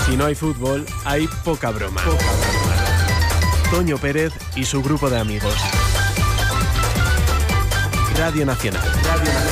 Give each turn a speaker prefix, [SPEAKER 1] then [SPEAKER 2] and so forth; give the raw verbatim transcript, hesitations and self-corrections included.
[SPEAKER 1] Si no hay fútbol, hay poca broma. Poca broma. Toño Pérez y su grupo de amigos. Radio Nacional. Radio Nacional.